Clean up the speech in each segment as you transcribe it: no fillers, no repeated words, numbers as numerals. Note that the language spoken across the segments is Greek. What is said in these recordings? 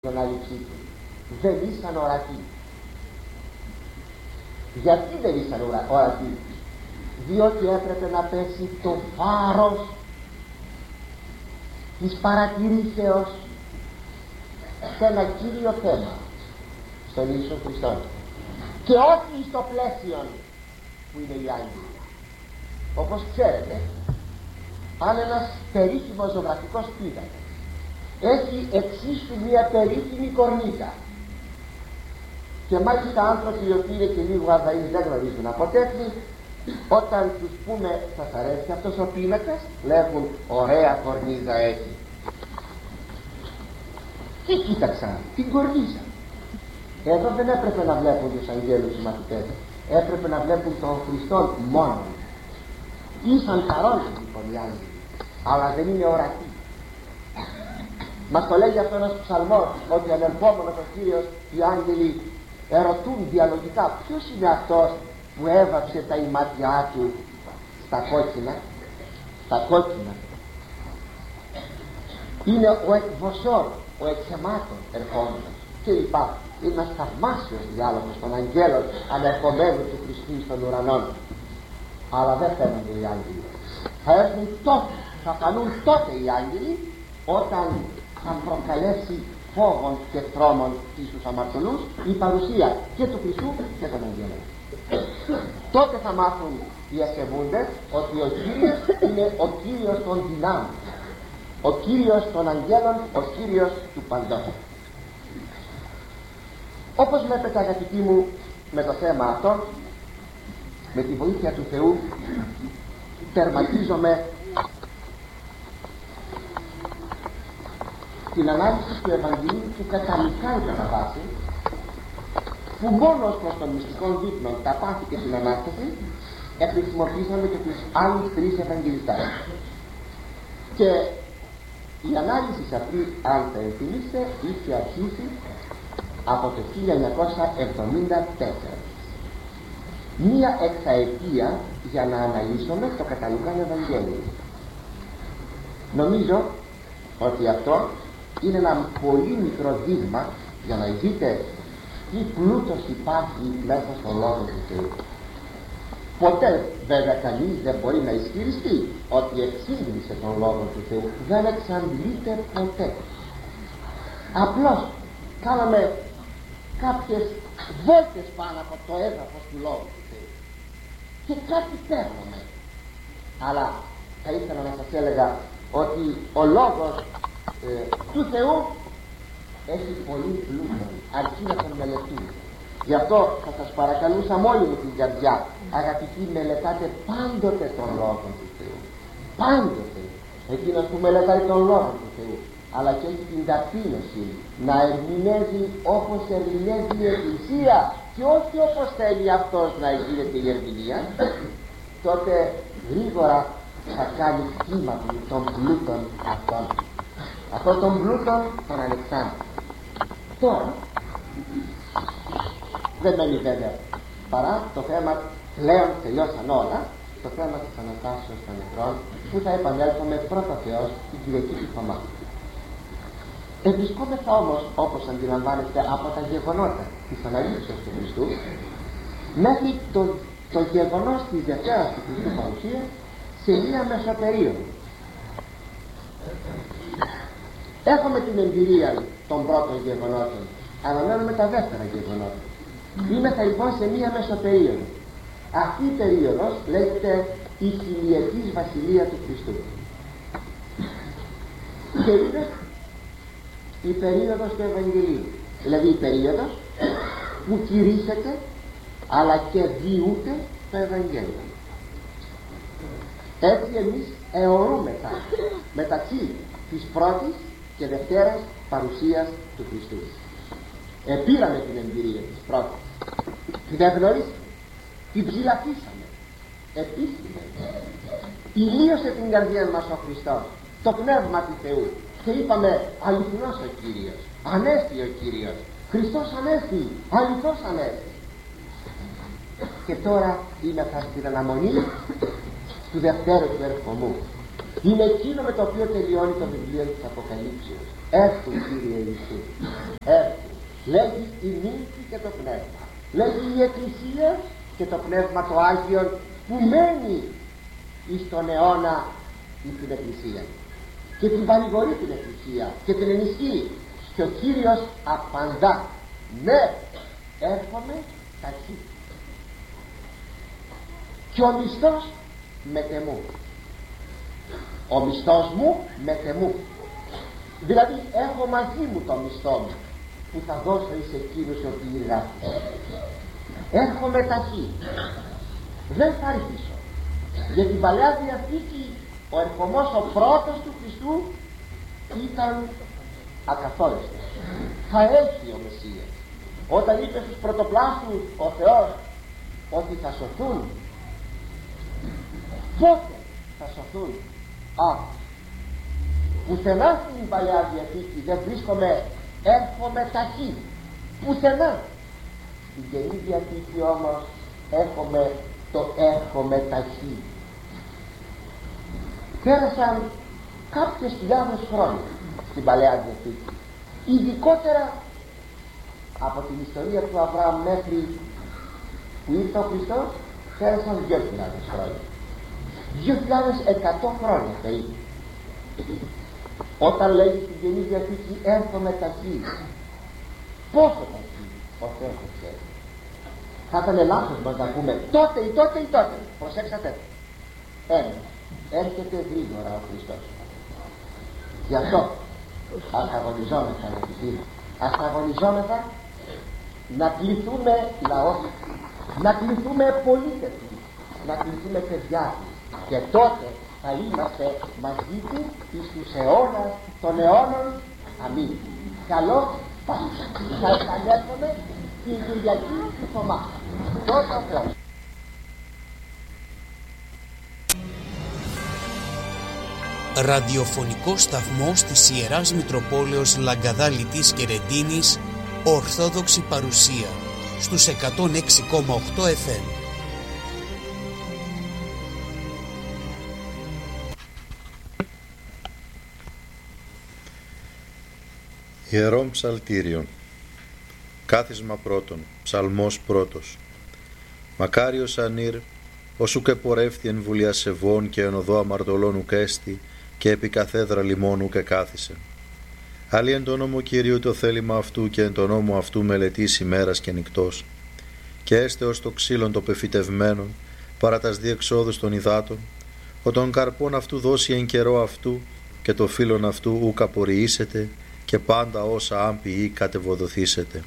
την ανάληψή του. Δεν ήσαν ορατοί. Γιατί δεν ήσαν ορατοί? Διότι έπρεπε να πέσει το φάρος της παρατηρήσεως σε ένα κύριο θέμα, στον Ιησού Χριστό, και όχι στο πλαίσιο που είναι οι άγγελοι. Όπως ξέρετε, αν ένας περίφημος ζωγραφικός πίνακας έχει εξίσου μια περίφημη κορνίζα, και μάλιστα άνθρωποι οι οποίοι είναι και λίγο αδαείς δεν γνωρίζουν από τέτοιοι, όταν τους πούμε σας αρέσει αυτός ο πίνακας, λέγουν ωραία κορνίζα έχει. Και κοίταξαν την κορνίζα. Εδώ δεν έπρεπε να βλέπουν τους αγγέλους οι μαθητές, έπρεπε να βλέπουν τον Χριστό μόνο. Ήσαν παρόντες λοιπόν οι άγγελοι, αλλά δεν είναι ορατοί. Μας το λέγει αυτό ένας ψαλμός, ότι ανερχόμενος ο Κύριος οι άγγελοι ερωτούν διαλογικά ποιος είναι αυτός που έβαψε τα ημάτια του στα κόκκινα. Τα κόκκινα είναι ο εκβοσόρ, ο εξαιμάτων ερχόμενος και λοιπά. Είναι ένας θαυμάσιος διάλογος των αγγέλων ανερχομένου του Χριστού στον ουρανό. Αλλά δεν φαίνονται οι άγγελοι. Θα έρθουν τότε, θα φανούν τότε οι άγγελοι, όταν θα προκαλέσει φόβων και τρόμων στους αμαρτωλούς η παρουσία και του Χριστού και των αγγέλων. Τότε θα μάθουν οι ασεβούντες ότι ο Κύριος είναι ο Κύριος των δυνάμεων, ο Κύριος των αγγέλων, ο Κύριος του παντός. Όπως βλέπετε αγαπητοί μου, με το θέμα αυτό, με τη βοήθεια του Θεού, τερματίζομαι την ανάλυση του Ευαγγελίου του καταμικά κατά βάση, που μόνο προς των μυστικών δείπνων, τα πάθη και την Ανάσταση, χρησιμοποιήσαμε και τους άλλους τρεις Ευαγγελιστάς. Και η ανάλυση αυτή, αν θα ενθυμίστε, είχε αρχίσει από το 1974. Μία εξαετία για να αναλύσουμε το Καταλουκάν Ευαγγέλιο. Νομίζω ότι αυτό είναι ένα πολύ μικρό δείγμα για να δείτε τι πλούτος υπάρχει μέσα στον Λόγο του Θεού. Ποτέ βέβαια κανείς δεν μπορεί να ισχυριστεί ότι εξήγησε τον Λόγο του Θεού. Δεν εξαντλείται ποτέ. Απλώς κάναμε κάποιες βόλτες πάνω από το έδαφος του Λόγου του Θεού και κάτι παίρνουμε. Αλλά θα ήθελα να σας έλεγα ότι ο Λόγος του Θεού έχει πολύ πλούτο, αρκεί να τον μελετούμε. Γι' αυτό θα σας παρακαλούσα με όλη μου την καρδιά, αγαπητοί, μελετάτε πάντοτε τον Λόγο του Θεού. Πάντοτε. Εκείνος που μελετάει τον Λόγο του Θεού, αλλά και έχει την ταπείνωση να ερμηνεύει όπως ερμηνεύει η Εκκλησία και όχι όπως θέλει αυτός να γίνεται η ερμηνεία, τότε γρήγορα θα κάνει κύμα των πλούτων αυτών. Αυτών των πλούτων των Αλεξάνδρων. Τώρα δεν μένει βέβαια παρά το θέμα, πλέον τελειώσαν όλα, το θέμα της Αναστάσεως των νεκρών, που θα επανέλθουμε πρώτα Θεός την Κυριακή του Θωμά. Βρισκόμεθα όμως, όπως αντιλαμβάνεστε από τα γεγονότα της αναλήψεως του Χριστού, μέχρι το γεγονός της Δευτέρας του Χριστού παρουσίας σε μία μεσοπερίοδο. Έχουμε την εμπειρία των πρώτων γεγονότων, αναμένουμε τα δεύτερα γεγονότα. Είμεθα λοιπόν σε μία μεσοπερίοδο. Αυτή η περίοδος λέγεται η χιλιετής βασιλεία του Χριστού. Και είναι η περίοδος του Ευαγγελίου, δηλαδή η περίοδος που κηρύσσεται αλλά και διούται το Ευαγγέλιο. Έτσι εμείς αιωρούμεθα μεταξύ της πρώτης και δευτέρας παρουσίας του Χριστού. Πήραμε την εμπειρία της πρώτης, την εγνωρίσαμε, την ψηλαφίσαμε επίσημα. Ηλίωσε την καρδιά μας ο Χριστός, το πνεύμα του Θεού, και είπαμε αληθινός ο Κύριος, ανέστη ο Κύριος, Χριστός ανέστη, αληθώς ανέστη. Και τώρα είμαστε στην αναμονή του δευτέρου του ερχομού. Είναι εκείνο με το οποίο τελειώνει το βιβλίο της Αποκαλύψεως. Έρθου Κύριε Ιησού, έρθου. Λέγει η νύμφη και το πνεύμα, λέγει η Εκκλησία και το πνεύμα το Άγιον που μένει εις τον αιώνα εις την Εκκλησία και την παρηγορεί την Εκκλησία και την ενισχύει. Και ο Κύριος απαντά, ναι, έρχομαι ταχύ. Και ο μισθός μετεμού. Ο μισθός μου μετεμού. Δηλαδή έχω μαζί μου το μισθό μου που θα δώσω εις εκείνους οι οποίοι εργάστηκαν. Έρχομαι ταχύ. Δεν θα αργήσω. Για την Παλαιά Διαθήκη ο ερχομός ο πρώτος του Χριστού ήταν ακαθόριστος. Θα έλθει ο Μεσσίας. Όταν είπε στους πρωτοπλάστους ο Θεός ότι θα σωθούν, πότε θα σωθούν? Πουθενά στην Παλαιά Διαθήκη δεν βρίσκομαι έρχομαι ταχύ. Πουθενά. Στην Καινή Διαθήκη όμως έχουμε το έρχομαι ταχύ. Πέρασαν κάποιες χιλιάδες χρόνια στην Παλαιά Διαθήκη. Ειδικότερα από την ιστορία του Αβραάμ μέχρι που ήρθε ο Χριστός πέρασαν 2.000 χρόνια. 2.100 χρόνια περίπου. Όταν λέγει στην Καινή Διαθήκη έρχομαι ταχύ, πόσο ταχύ ο Θεός το ξέρει. Θα ήταν λάθος μας να πούμε τότε ή τότε ή τότε. Προσέξατε. Έρχεται γρήγορα ο Χριστός. Γι' αυτό ας αγωνιζόμεθα, αγαπητοί, ας αγωνιζόμεθα να κληθούμε λαός, να κληθούμε πολίτες, να κληθούμε παιδιά του, και τότε θα είμαστε μαζί του εις τους αιώνας των αιώνων. Αμήν. Καλώς Πάσχα. Θα επανέλθουμε την Κυριακή του Θωμά. Τότε ο Θεός. Ραδιοφωνικό σταθμός της Ιεράς Μητροπόλεως Λαγκαδάλητης και Ρεντίνης, Ορθόδοξη παρουσία στους 106,8 FM. Ιερών Ψαλτήριων. Κάθισμα πρώτον. Ψαλμός πρώτος. Μακάριος ανήρ, όσου και πορεύθη εν βουλία σεβών και εν οδό αμαρτωλών ουκ έστη, και επί καθέδρα λιμών ουκ κάθισε. Άλλοι εν το νόμο Κυρίου το θέλημα αυτού και εν το νόμο αυτού μελετής ημέρας και νυκτός. Και έστε ως το ξύλον το πεφυτευμένον, παρά τας διεξόδους των υδάτων, ο των καρπών αυτού δώσει εν καιρό αυτού, και το φύλλον αυτού ουκ απορριήσεται, και πάντα όσα άμπιοι κατεβοδοθήσετε.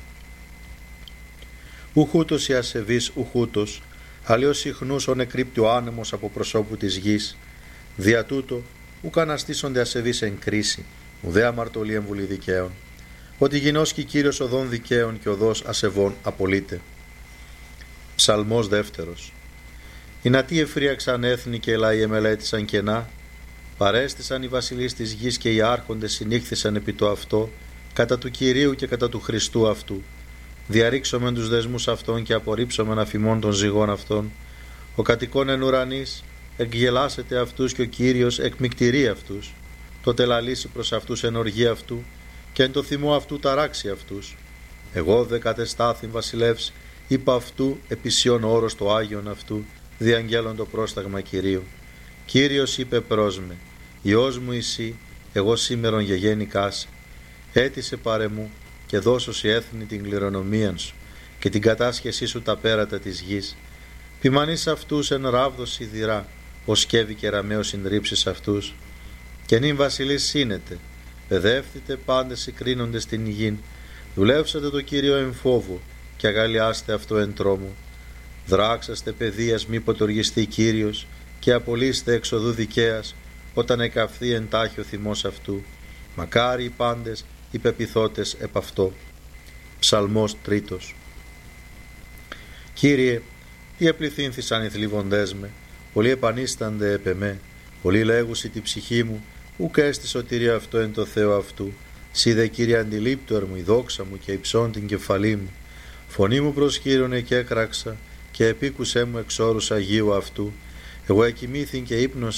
Ουχούτος η ασεβής ουχούτος, αλλιώς συχνούς ον εκρύπτει ο άνεμος από προσώπου της γης. Δια τούτο ουκ αναστήσονται ασεβείς εν κρίση, ουδέ αμαρτωλή εμβουλή δικαίων. Ότι γινώσκει Κύριος οδών δικαίων και οδός ασεβών απολύται. Ψαλμός δεύτερος. Οι νατοί εφρίαξαν έθνη και λαοί εμελέτησαν κενά. Παρέστησαν οι βασιλείς της γης και οι άρχοντες συνήχθησαν επί το αυτό, κατά του Κυρίου και κατά του Χριστού αυτού. Διαρρήξομεν τους δεσμούς αυτών και απορρίψομεν αφημών των ζυγών αυτών. Ο κατοικών εν ουρανής εκγελάσεται αυτούς και ο Κύριος εκμυκτηρεί αυτούς. Τότε λαλήσει προς αυτούς εν οργή αυτού και εν το θυμό αυτού ταράξει αυτούς. Εγώ δε κατεστάθην βασιλεύς, είπα αυτού επισιών όρος το Άγιον αυτού, διαγγέλων το πρόσταγμα Κυρίου. Κύριος είπε προς με, Υιός μου εσύ, εγώ σήμερον γεγέννηκάς, έτησε πάρε μου και δώσω σε έθνη την κληρονομίαν σου και την κατάσχεσή σου τα πέρατα της γης. Ποιμανείς αυτούς εν ράβδος σιδηρά, ως σκεύη και ραμαίος συντρίψεις αυτούς. Και νυν βασιλείς σύνετε, παιδεύθητε πάντες συγκρίνονται στην γην, δουλεύσατε το Κύριο εν φόβο και αγαλιάστε αυτό εν τρόμο. Δράξαστε παιδείας μη ποτοργιστεί Κύριος και απολύστε εξοδού δικαίας όταν εκαυθεί εν τάχει ο θυμός αυτού. Μακάρι οι πάντες οι πεποιθώτες επ' αυτό. Ψαλμός τρίτος. Κύριε, τι επληθύνθησαν οι θλιβοντές με, πολλοί επανίστανται επ' εμέ, πολλοί λέγουσι τη ψυχή μου, ουκ έστι σωτηρία αυτό εν το Θεό αυτού. Σύ δε Κύριε αντιλήπτωρ μου, η δόξα μου και υψών την κεφαλή μου. Φωνή μου προσκύρωνε και έκραξα και επίκουσέ μου εξ όρους Αγίου αυτού. Εγώ εκοιμήθην και ύπνοσα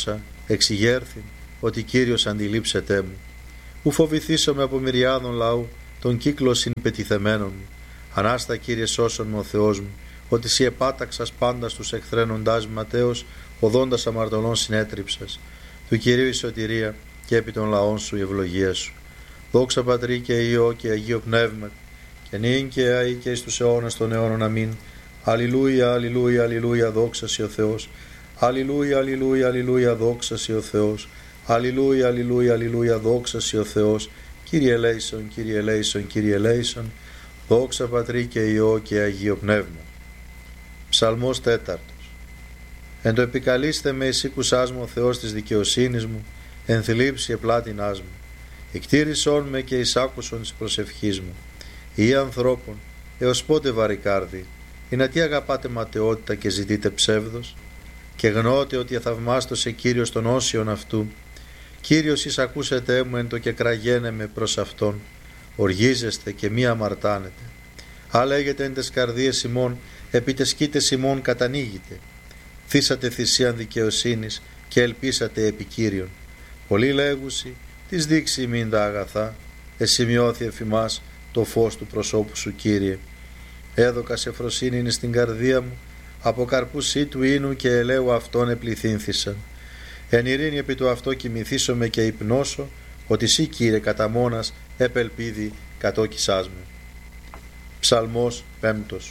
εξηγέρθην ότι Κύριος αντιλείψετέ μου. Ου φοβηθήσομαι από μυριάδων λαού, τον κύκλο συμπετιθεμένων μου. Ανάστα, Κύριε, σώσον μου ο Θεός μου, ότι σοι επάταξας πάντα στους εχθρένοντάς ματέως, οδόντας αμαρτωλών συνέτριψας. Του Κυρίου η σωτηρία και επί των λαών σου η ευλογία σου. Δόξα Πατρί και Υιό και Αγίο Πνεύμα, και νυν και αεί και εις τους αιώνας των αιώνων. Αμήν. Αλληλούια, αλληλούια, αλληλούια, δόξα σοι ο Θεός. Αλληλούια, αλληλούια, αλληλούια, δόξα σοι ο Θεός. Αλληλούια, αλληλούια, αλληλούια, δόξα σοι ο Θεός. Κύριε ελέησον, Κύριε ελέησον, Κύριε ελέησον. Δόξα Πατρί και Υιό και Αγίο Πνεύμα. Ψαλμός 4. Εν το επικαλείστε με εις οίκουσάς μου ο Θεός της δικαιοσύνης μου, εν θλίψη επλάτινάς μου. Εκτήρησόν με και εις άκουσον της προσευχής μου. Ή ανθρώπων, έως πότε βαρικάρδι, ή να τι αγαπάτε ματαιότητα και ζητείτε ψεύδος, και γνώτε ότι αθαυμάστος Κύριος των όσιων αυτού. Κύριος εις ακούσετε μου εν το και κραγένε με προς Αυτόν, οργίζεστε και μη αμαρτάνετε. Α λέγετε εν τες καρδίες ημών, επί τες σκήτες ημών κατανοίγετε. Θύσατε θυσίαν δικαιοσύνης και ελπίσατε επί Κύριον. Πολλοί λέγουσι, τις δείξει ημίν τα αγαθά, εσημειώθη εφημάς το φως του προσώπου σου, Κύριε. Έδωκα σε φροσύνη στην καρδία μου, από καρπούς του ίνου και ελαίου αυτών επληθύνθησαν. Εν ειρήνη επί το αυτό κοιμηθήσομαι και υπνώσω, ότι σύ, Κύριε, κατά μόνας επελπίδη κατόκισάς μου. Ψαλμός 5.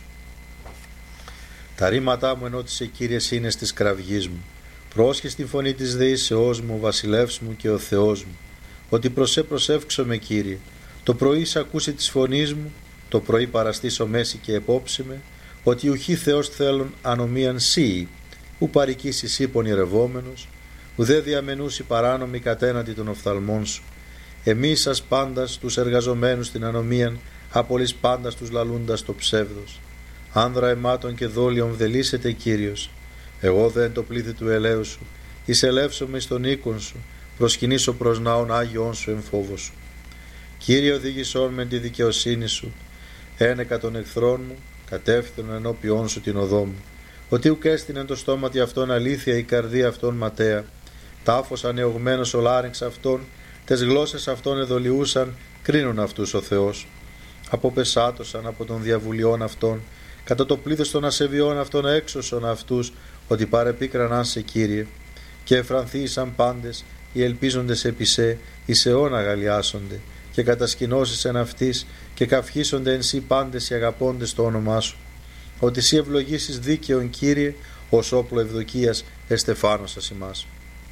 Τα ρήματά μου ενώτησε, Κύριε, είναι της κραυγής μου. Πρόσχε τη φωνή της δεήσεώς μου, βασιλεύς μου και ο Θεός μου. Ότι προσεύξομαι, Κύριε. Το πρωί σ' ακούσει της φωνής μου, το πρωί παραστήσω μέση και επόψιμε, ότι ουχή Θεός θέλουν ανομίαν σύ, ου παρικήσεις ή πονηρευόμενος, ουδέ διαμενούσι παράνομοι κατέναντι των οφθαλμών σου. Εμείς σας πάντας τους εργαζομένους στην ανομίαν, απολύς πάντας τους λαλούντας το ψεύδος. Άνδρα αιμάτων και δόλιων βδελίσετε, Κύριος. Εγώ δεν το πλήθη του ελαίου σου, εισελεύσομαι στον οίκον σου, προσκυνήσω προς ναόν Άγιον σου εν φόβο σου. Κύριε, οδήγησόν με τη δικαιοσύνη σου, ένεκα των εχθρών μου, κατεύθυνον ενώπιόν σου την οδό μου. Ότι ουκ έστεινεν το στόματι αυτόν αλήθεια, η καρδία αυτών ματέα. Τάφος ανεωγμένος ο λάρυγξ αυτών, τες γλώσσες αυτών εδολιούσαν, κρίνουν αυτούς ο Θεός. Αποπεσάτωσαν από των διαβουλιών αυτών, κατά το πλήθος των ασεβιών αυτών έξωσον αυτούς, ότι παρεπίκραναν σε, Κύριε. Και εφρανθήσαν πάντες, οι ελπίζοντες επί σε, εις αιών αγαλιάσονται, και κατασκηνώσεις εν αυτής, και καυχήσονται εν σύ πάντες οι αγαπώντες το όνομά σου. Ότι σύ ευλογήσεις δίκαιον, Κύριε, ως όπλο ευδοκίας εστεφάνωσας ημάς.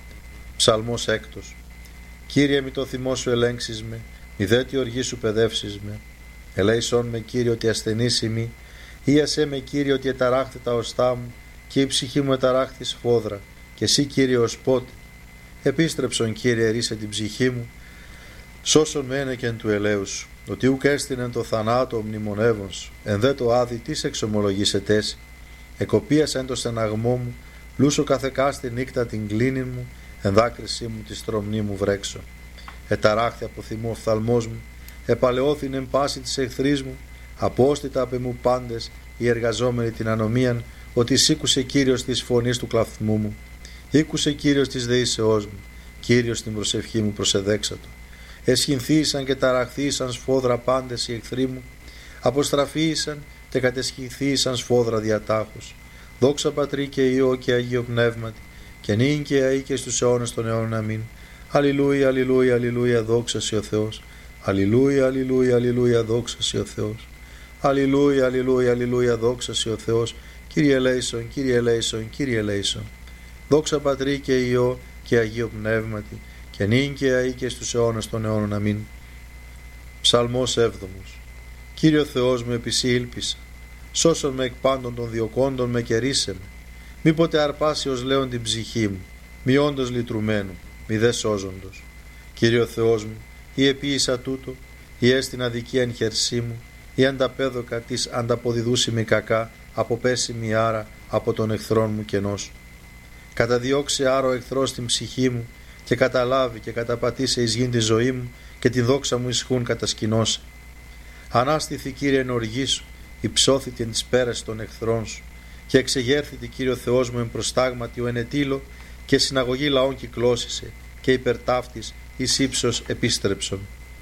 Ψαλμός 6. Κύριε, μη το θυμό σου ελέγξεις με, μη δε τη οργή σου παιδεύσεις με. Ελέησόν με, Κύριε, ότι ασθενής ημί, ίασέ με, Κύριε, ότι εταράχθη τα οστά μου, και η ψυχή μου εταράχθη σφόδρα, και εσύ, Κύριε, ως πότε. Επίστρεψον, Κύριε, ρίσε την ψυχή μου, σώσον με ένεκεν του ελαίου σου, ότι ουκ έστεινεν το θανάτο μνημονεύων σου, εν δε το άδει τις εξομολογήσετες. Εκοπίασεν το στεναγμό μου, λούσο καθεκάστη νύκτα την κλίνη μου, εν δάκρυσή μου τη στρομνή μου βρέξω. Εταράχθη από θυμό οφθαλμός μου, επαλαιώθην εν πάση της εχθρής μου, απόστητα απ' εμού πάντες οι εργαζόμενοι την ανομίαν, ότι σήκουσε Κύριος της φωνής του κλαθμού μου. Ήκουσε Κύριος της δεήσεώς μου, Κύριος την προσευχή μου προσεδέξατο. Εσχυνθήσαν και ταραχθήσαν σφόδρα πάντες οι εχθροί μου, αποστραφήσαν και κατεσχυνθήσαν σφόδρα διατάχους. Δόξα Πατρί και Υιό και Αγίο Πνεύματι, και νυν και αεί και στους αιώνας των αιώνων. Αμήν. Αλληλούια, αλληλούια, αλληλούια, δόξα σοι ο Θεός. Αλληλούια, αλληλούια, αλληλούια, δόξα σοι ο Θεός. Αλληλούια, αλληλούια, αλληλούια, δόξα σοι ο Θεός. Κύριε ελέησον, Κύριε ελέησον, Κύριε ελέησον. Δόξα Πατρί και Υιό και Αγίο Πνεύματι, και νυν και αεί και στους αιώνας των αιώνων. Αμήν. Ψαλμός 7. Κύριε Θεός μου, επί σοι ήλπισα. Σώσον με εκ πάντων των διωκόντων με και ρίσε με. Μη ποτέ αρπάσει ως λέον την ψυχή μου, μη όντως λυτρουμένου, μη δε σώζοντος. Κύριε Θεός μου, ή επίησα τούτο, ή έστιν αδικία εν χερσί μου, ή ανταπέδοκα της ανταποδιδούσιμη κακά, αποπέσιμη άρα από τον εχθρόν μου κενός. Καταδιώξει άρα ο εχθρός την ψυχή μου, και καταλάβει και καταπατήσει εις γην τη ζωή μου, και τη δόξα μου ισχούν κατασκηνώσε. Ανάστηθη, Κύριε, εν οργή σου, υψώθητη εν τις πέρας των εχθρών σου, και εξεγέρθητη, Κύριο Θεός μου, εν προστάγματι ο ενετήλο, και συναγωγή λαών κυκλώσισε, και υπερτάφτης εις ύψος επίστρεψον.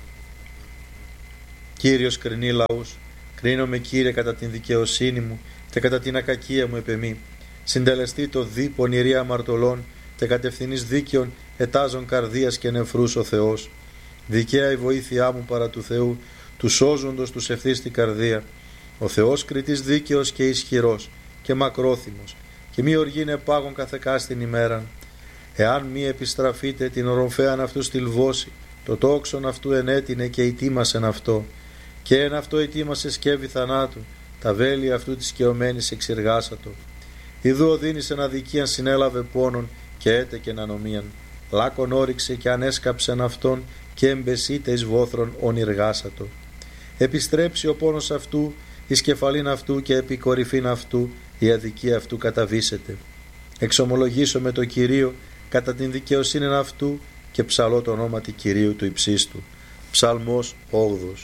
Κύριος κρινεί λαούς, κρίνομαι Κύριε κατά την δικαιοσύνη μου και κατά την ακακία μου επεμή. Συντελεστεί το δι πονηρία αμαρτωλών και κατευθυνής δίκαιων ετάζων καρδίας και νεφρούς ο Θεός. Δικαία η βοήθειά μου παρά του Θεού, του σώζοντος τους ευθύς στην καρδία. Ο Θεός κριτής δίκαιος και ισχυρός και μακρόθυμος, και μη οργήν επάγων καθεκάστην ημέραν. Εάν μη επιστραφείτε την οροφέαν αυτού στυλβώσει, το τόξον αυτού ενέτεινε και ητήμασεν αυτό, και εν αυτό ητήμασε σκεύη θανάτου, τα βέλη αυτού της σκεωμένης εξηργάσατο. Ιδού οδύνησεν αδικίαν συνέλαβε πόνον και έτεκεν ανομίαν. Λάκον όριξε και ανέσκαψεν αυτόν και εμπεσίτε εις βόθρων ονειργάσατο. Επιστρέψει ο πόνος αυτού εις κεφαλήν αυτού και επί κορυφήν αυτού η αδικία αυτού καταβήσεται. Εξομολογήσω με το Κυρίο κατά την δικαιοσύνη αυτού και ψαλώ το ονόματι Κυρίου του υψίστου. Ψαλμός 8.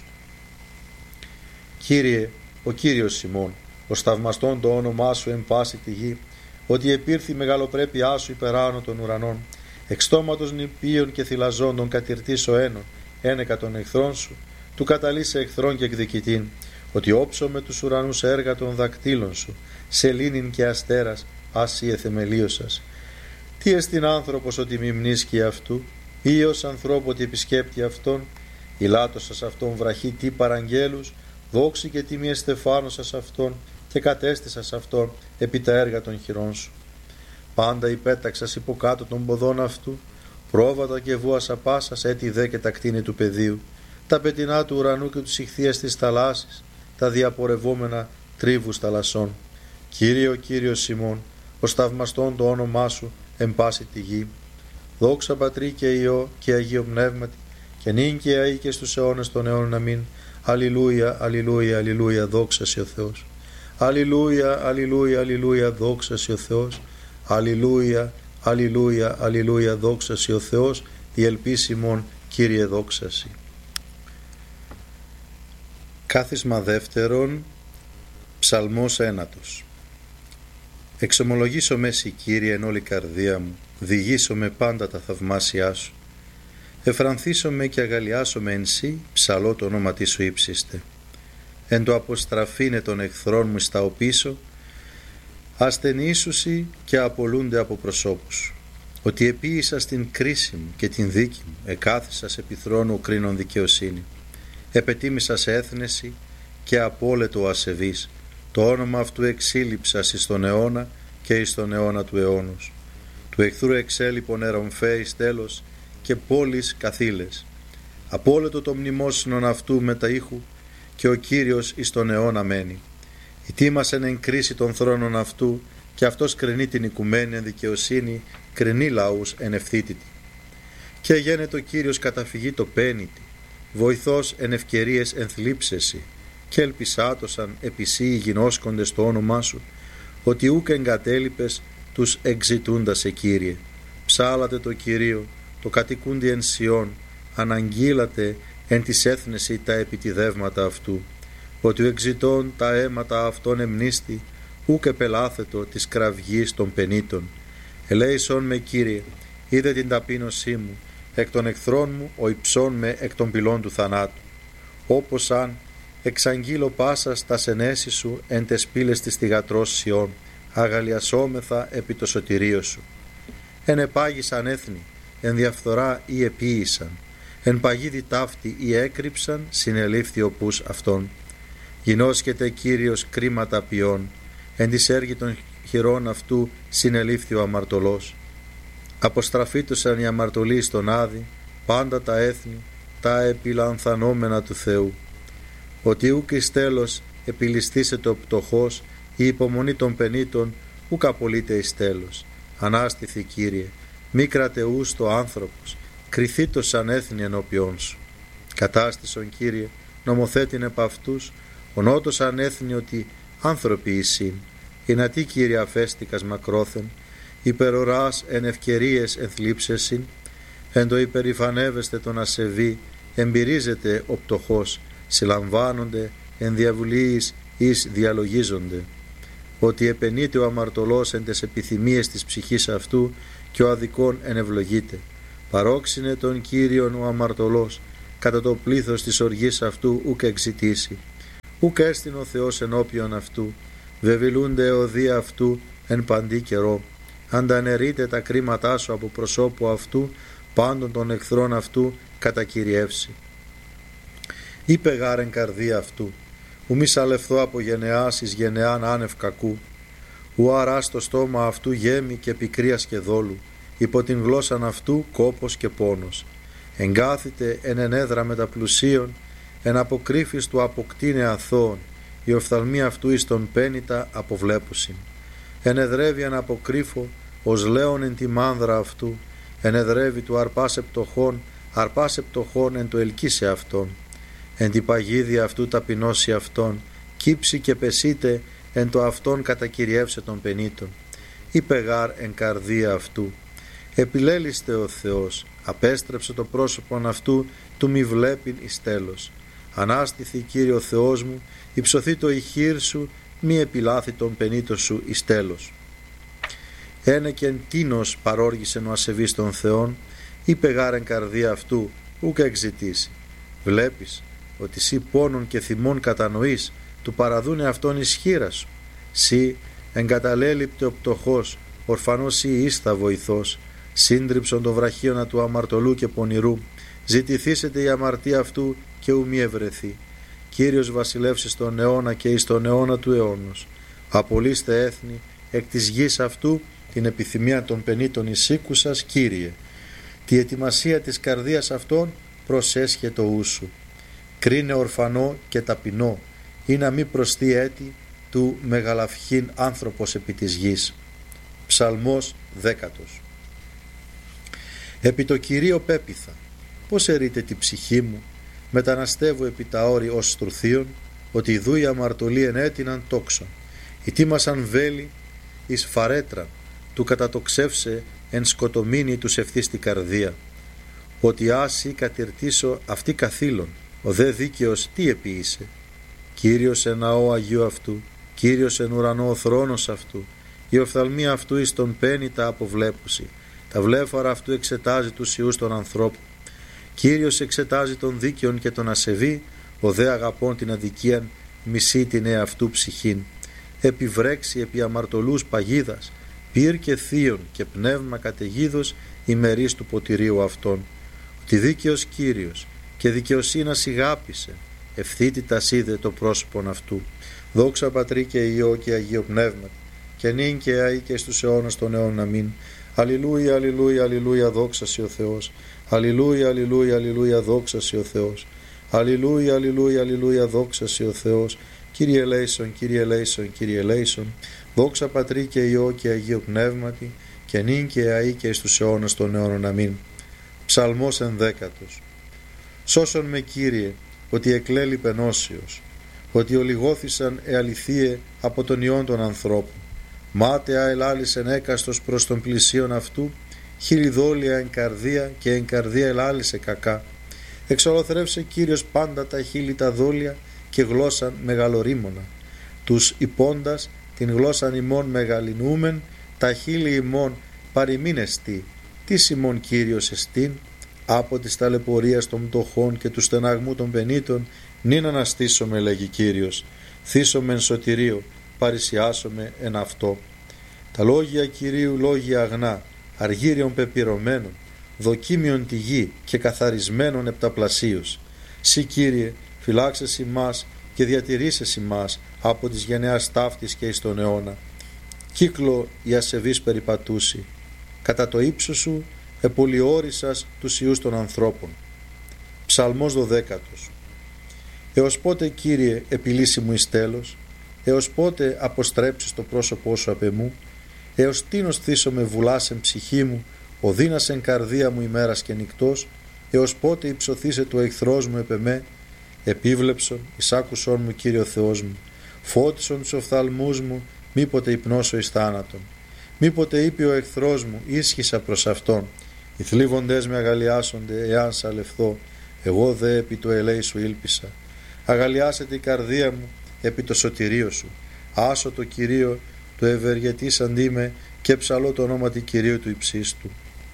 Κύριε, ο Κύριος ημών, ως θαυμαστόν το όνομά σου εν πάση τη γη, ότι επήρθη η μεγαλοπρέπειά σου υπεράνω των ουρανών, εξ στόματος νηπίων και θυλαζόντων κατηρτής ο ένων, ένεκα των εχθρών σου, του καταλύσε εχθρών και εκδικητήν, ότι όψω με τους ουρανούς έργα των δακτύλων σου, σελήνην και αστέρας, άσυε θεμελίωσας. Τι εστιν άνθρωπος ότι μη μνήσκει αυτού, ή ως ανθρώπου ότι επισκέπτει αυτόν, ηλάτωσας αυτόν βραχή τι παραγγέλους, δόξη και τιμή εστεφάνωσας αυτόν και κατέστησας αυτόν επί τα έργα των χειρών σου. Πάντα υπέταξας υποκάτω των ποδών αυτού, πρόβατα και βούασα πάσας έτι δε και τα κτίνη του πεδίου, τα πετεινά του ουρανού και τους ηχθείας της θαλάσσης, τα διαπορευόμενα τρίβους θαλασσών. Κύριε ο Κύριος ημών, ως θαυμαστόν το όνομά σου εν πάση τη γη. Δόξα Πατρί και Υιό και Αγίο Πνεύματι, και νυν και αεί και στους αιώνες των αιώνων αμήν. Αλληλούια, αλληλούια, αλληλούια, δόξα σε ο Θεός. Αλληλούια, αλληλούια, αλληλούια, δόξα σε ο Θεός. Αλληλούια, αλληλούια, αλληλούια, δόξα σε ο Θεός, η ελπίσιμον Κύριε δόξαση. Κάθισμα δεύτερον, ψαλμός ένατος. Εξομολογήσω με εσύ Κύριε εν όλη καρδία μου, διηγήσω με πάντα τα θαυμάσια σου. Εφρανθήσω με και αγαλιάσω με εν σύ, ψαλώ το όνομα τι σου ύψιστε. Εν το αποστραφήνε των εχθρών μου στα οπίσω, ασθενήσουσι και απολούνται από προσώπους. Ότι επίησα στην κρίση μου και την δίκη μου, εκάθισας επί θρόνου κρίνων δικαιοσύνη. Επετίμησα σε έθνεση και απόλετο ασεβής. Το όνομα αυτού εξήλυψας εις τον αιώνα και εις τον αιώνα του αιώνους. Του εχθρού εξέλιπων ερομφέης τέλος και πόλεις καθήλες. Απόλετο το μνημόσυνον αυτού μετα ήχου και ο Κύριος εις τον αιώνα μένει. Ητήμασεν εν κρίση των θρόνων αυτού και αυτός κρινεί την οικουμένη εν δικαιοσύνη, κρινεί λαούς εν ευθύτητη. Και γένετο ο Κύριος καταφυγή το πένητη, βοηθός εν ευκαιρίες εν θλίψεση, και ελπισάτωσαν επισύ οι γινώσκοντες το όνομά σου, ότι ούκ εγκατέλειπες τους εξητούντας σε Κύριε. Ψάλατε το Κυρίο, το κατοικούντι εν Σιών, αναγγείλατε εν της έθνεση τα επιτιδεύματα αυτού, ότι ο εξητών τα αίματα αυτών εμνίστη, ούκ επελάθετο της κραυγής των πενήτων. Ελέησον με Κύριε, είδε την ταπείνωσή μου, εκ των εχθρών μου ο υψών με εκ των πυλών του θανάτου. Όπως αν εξαγγείλω πάσας τα σενέσεις σου εν τες πύλες της θυγατρός Σιών, αγαλιασόμεθα επί το σωτηρίο σου. Εν επάγησαν έθνη, εν διαφθορά ή επίησαν, εν παγίδι ταύτη ή έκρυψαν, συνελήφθη ο πούς αυτών. Γινώσκεται Κύριος κρίματα ποιών, εν της έργη των χειρών αυτού συνελήφθη ο αμαρτωλός. Αποστραφήτωσαν οι αμαρτωλοί στον Άδη, πάντα τα έθνη, τα επιλανθανόμενα του Θεού. Ότι ούκ εις τέλος επιληστήσεται ο πτωχός, η υπομονή των πενήτων ούκ απολύται εις τέλος. Ανάστηθη Κύριε, μη κρατεούς το άνθρωπος, κριθήτως σαν έθνη ενώπιόν σου. Κατάστησον Κύριε, νομοθέτην επ' αυτούς, ονότος ανέθνη ότι άνθρωποι εισήν. Ινατί Κύριε αφέστηκας μακρόθεν, υπεροράς εν ευκαιρίες ενθλίψεσιν, εν το υπερηφανεύεστε τον ασεβή, εμπειρίζεται ο πτωχός, συλλαμβάνονται εν διαβουλίης εις διαλογίζονται. Ότι επενείται ο αμαρτωλός εν τες επιθυμίες της ψυχής αυτού και ο αδικών ενευλογείται. Παρόξυνε τον Κύριον ο αμαρτωλός, κατά το πλήθος της οργής αυτού ουκ εξητήσει. Ουκ έστειν ο Θεός ενώπιον αυτού, βεβηλούνται εωδία αυτού εν παντή καιρό. Αντανερείτε τα κρίματά σου από προσώπου αυτού, πάντων των εχθρών αυτού κατακυριεύσει. Είπε γάρεν καρδία αυτού, ου μη σαλευθώ από γενεάς εις γενεάν άνευ κακού, ου αράς το στόμα αυτού γέμι και πικρίας και δόλου, υπό την γλώσσαν αυτού κόπος και πόνος. Εγκάθητε εν ενέδρα μεταπλουσίων, εν αποκρύφης του αποκτήνε αθώων, η οφθαλμή αυτού εις τον πένητα αποβλέπουσιν. Ενεδρεύει εν αποκρύφω, ως λέον εν τη μάνδρα αυτού, ενεδρεύει του αρπάσε πτωχών εν το ελκύσε αυτόν. Εν τη παγίδια αυτού ταπεινώσει αυτόν, κύψει και πεσείτε εν το αυτόν κατακυριεύσε των πενήτων. Είπε γάρ εν καρδία αυτού, επιλέλιστε ο Θεός, απέστρεψε το πρόσωπον αυτού, του μη βλέπειν εις τέλος. Ανάστηθη Κύριο Θεός μου, υψωθεί το ηχείρ σου, μη επιλάθη τον πενήτο σου εις τέλος. Ένεκεν τίνος παρόργησεν ο ασεβής των Θεών, είπε γάρ εν καρδία αυτού, ουκ εξητήσει. Βλέπεις ότι σύ πόνων και θυμών κατανοείς, του παραδούνε αυτόν εις χείρα σου. Σύ εγκαταλέλειπτε ο πτωχός, ορφανός σύ ήστα βοηθός, σύντριψον το βραχίωνα του αμαρτωλού και πονηρού, ζητηθήσετε η αμαρτία αυτού και ου μη ευρεθεί. Κύριος βασιλεύσει στον αιώνα και εις τον αιώνα του αιώνος. Απολύστε έθνη εκ της γης αυτού την επιθυμία των πενήτων εισήκουσας, Κύριε. Τη ετοιμασία της καρδίας αυτών προσέσχε το ούσου. Κρίνε ορφανό και ταπεινό, ή να μη προστεί έτη του μεγαλαυχήν άνθρωπος επί της γης. Ψαλμός 10. Επί το Κυρίο πέπιθα, πως ερείτε τη ψυχή μου, μεταναστεύω επί τα όρη ως στρουθίων, ότι ιδού οι αμαρτωλοί ενέτειναν τόξον, ητίμασαν βέλη εις φαρέτρα, του κατατοξεύσε εν σκοτομήνη τους ευθύ στη καρδία, ότι άσυ κατηρτήσω αυτή καθήλων, ο δε δίκαιος τι επίησε. Κύριος εν ναό Αγίου αυτού, Κύριος εν ουρανό ο θρόνος αυτού, η οφθαλμή αυτού εις τον πένητα αποβλέπουση, τα βλέφαρα αυτού εξετάζει τους ιούς των ανθρώπων. Κύριος εξετάζει τον δίκαιον και τον ασεβή, ο δε αγαπών την αδικίαν μισεί την εαυτού ψυχήν. Επιβρέξει επί αμαρτωλούς παγίδας, πυρ και θείον και πνεύμα καταιγίδος ημερής του ποτηρίου αυτών. Ότι δίκαιος Κύριος και δικαιοσύνας ηγάπησε, ευθύτητας είδε το πρόσωπον αυτού. Δόξα Πατρί και Υιό και Αγίο Πνεύματι, και νυν και αεί και στους αιώνας των αιώνων. Αμήν. Αλληλούια, αλληλούια, αλληλούια, δόξα σοι ο Θεός. Αλληλούια, αλληλούια, αλληλούια, δόξα σοι ο Θεός. Αλληλούια, αλληλούια, αλληλούια, δόξα σοι ο Θεός. Κύριε ελέησον, Κύριε ελέησον, Κύριε ελέησον. Δόξα Πατρί και Υιό και Αγίο Πνεύματι, και νυν και αεί και στους αιώνας των αιώνων. Αμήν. Ψαλμός 11. Σώσον με, Κύριε, ότι εκλέλει πενώσιος, ότι ολιγώθησαν εαληθείε από τον ιόν των ανθρώπων. Μάταια ελάλησεν έκαστος προς τον πλησίον αυτού, χιλιδόλια εν καρδία και εν καρδία ελάλησε κακά. Εξολοθρεύσε Κύριος πάντα τα χείλη τα δόλια και γλώσσαν μεγαλορίμωνα. Τους υπόντας την γλώσσαν ημών μεγαλυνούμεν, τα χείλη ημών παρημείνεστη. Τι ημών Κύριος εστίν, από της ταλαιπωρίας των πτωχών και του στεναγμού των πενήτων, νυν αναστήσομαι, λέγει Κύριος, θύσομαι εν σωτηρίο, παρησιάσομαι εν αυτό. Τα λόγια Κυρίου λόγια αγνά, αργύριον πεπυρωμένων, δοκίμιον τη γη και καθαρισμένων επταπλασίως. Συ, Κύριε, φυλάξεσαι ημάς και διατηρήσεσαι ημάς από της γενεάς ταύτης και εις τον αιώνα. Κύκλο η ασεβής περιπατούσι, κατά το ύψος σου επολιόρισας τους ιούς των ανθρώπων. Ψαλμός 12. Έως πότε, Κύριε, επιλύσει μου εις τέλος, έως πότε αποστρέψεις το πρόσωπό σου απ' εμού, έως τίνος θύσομαι βουλάσεν ψυχή μου, οδύνασεν καρδία μου ημέρας και νυκτός, έως πότε υψωθήσε το εχθρός μου επ' εμέ, επίβλεψον, εισάκουσον μου, Κύριο Θεός μου, φώτισον τους οφθαλμούς μου, μήποτε υπνώσω εις θάνατον. Μήποτε είπε ο εχθρός μου, ίσχυσα προς αυτόν, οι θλίβοντές με αγαλιάσονται εάν σαλευθώ, εγώ δε επί το ελέη σου ήλπισα. Αγαλιάσεται η καρδία μου επί το σωτηρίο σου. Άσο το Κυρίο, το ευεργετήσαντί με και ψαλώ το όνομα του Κυρίου του υψίστου.